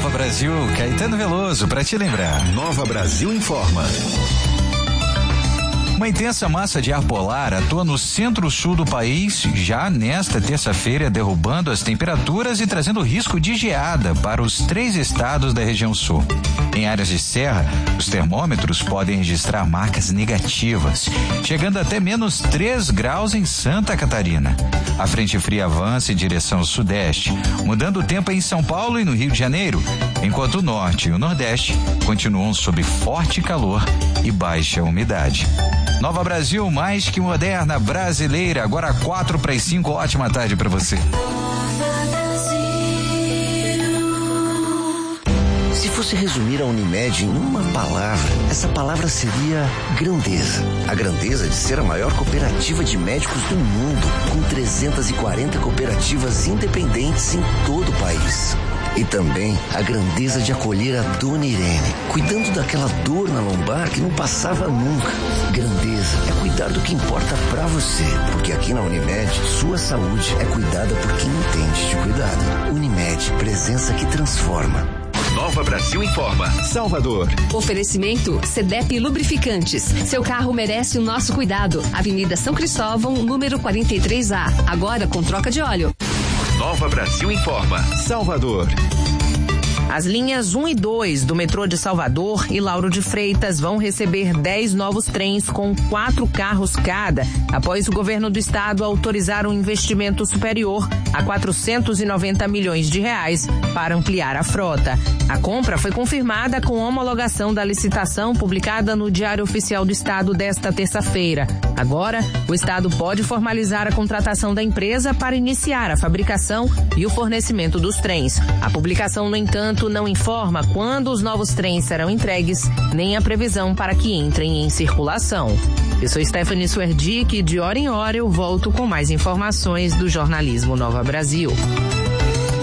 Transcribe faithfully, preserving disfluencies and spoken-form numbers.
Nova Brasil, Caetano Veloso, para te lembrar. Nova Brasil informa. Uma intensa massa de ar polar atua no centro-sul do país já nesta terça-feira, derrubando as temperaturas e trazendo risco de geada para os três estados da região sul. Em áreas de serra, os termômetros podem registrar marcas negativas, chegando até menos três graus em Santa Catarina. A frente fria avança em direção ao sudeste, mudando o tempo em São Paulo e no Rio de Janeiro, enquanto o norte e o nordeste continuam sob forte calor e baixa umidade. Nova Brasil, mais que moderna, brasileira, agora quatro para as cinco, ótima tarde para você. Se fosse resumir a Unimed em uma palavra, essa palavra seria grandeza. A grandeza de ser a maior cooperativa de médicos do mundo, com trezentas e quarenta cooperativas independentes em todo o país. E também a grandeza de acolher a Dona Irene, cuidando daquela dor na lombar que não passava nunca. Grandeza é cuidar do que importa pra você, porque aqui na Unimed, sua saúde é cuidada por quem entende de cuidado. Unimed, presença que transforma. Nova Brasil informa. Salvador. Oferecimento Cedep Lubrificantes. Seu carro merece o nosso cuidado. Avenida São Cristóvão, número quarenta e três A. Agora com troca de óleo. Nova Brasil informa. Salvador. As linhas um e dois do metrô de Salvador e Lauro de Freitas vão receber dez novos trens com quatro carros cada, após o governo do estado autorizar um investimento superior a quatrocentos e noventa milhões de reais para ampliar a frota. A compra foi confirmada com homologação da licitação publicada no Diário Oficial do Estado desta terça-feira. Agora, o estado pode formalizar a contratação da empresa para iniciar a fabricação e o fornecimento dos trens. A publicação, no entanto, não informa quando os novos trens serão entregues, nem a previsão para que entrem em circulação. Eu sou Stephanie Suerdick e de hora em hora eu volto com mais informações do jornalismo Nova Brasil.